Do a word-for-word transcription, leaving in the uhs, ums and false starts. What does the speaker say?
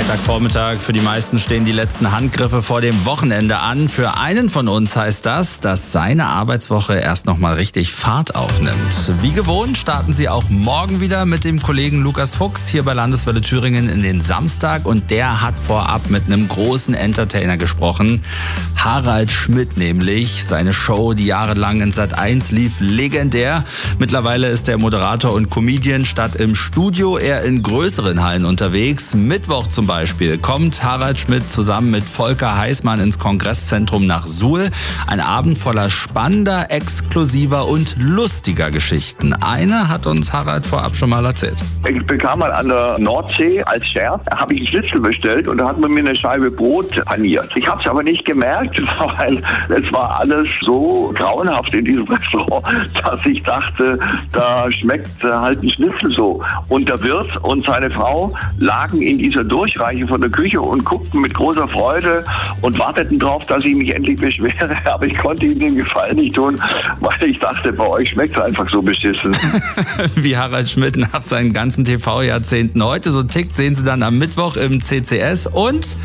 Freitagvormittag. Für die meisten stehen die letzten Handgriffe vor dem Wochenende an. Für einen von uns heißt das, dass seine Arbeitswoche erst noch mal richtig Fahrt aufnimmt. Wie gewohnt starten Sie auch morgen wieder mit dem Kollegen Lukas Fuchs hier bei Landeswelle Thüringen in den Samstag. Und der hat vorab mit einem großen Entertainer gesprochen. Harald Schmidt nämlich. Seine Show, die jahrelang in Sat eins lief, legendär. Mittlerweile ist der Moderator und Comedian statt im Studio eher in größeren Hallen unterwegs. Mittwoch zum Beispiel kommt Harald Schmidt zusammen mit Volker Heißmann ins Kongresszentrum nach Suhl. Ein Abend voller spannender, exklusiver und lustiger Geschichten. Eine hat uns Harald vorab schon mal erzählt. Ich bekam mal an der Nordsee als Scherz, habe ich einen Schnitzel bestellt und da hat man mir eine Scheibe Brot paniert. Ich habe es aber nicht gemerkt, weil es war alles so grauenhaft in diesem Restaurant, dass ich dachte, da schmeckt halt ein Schnitzel so. Und der Wirt und seine Frau lagen in dieser Durchreiche von der Küche und guckten mit großer Freude und warteten darauf, dass ich mich endlich beschwere. Aber ich konnte ihnen den Gefallen nicht tun, weil ich dachte, bei euch schmeckt es einfach so beschissen. Wie Harald Schmidt nach seinen ganzen T V-Jahrzehnten heute so tickt, sehen Sie dann am Mittwoch im C C S und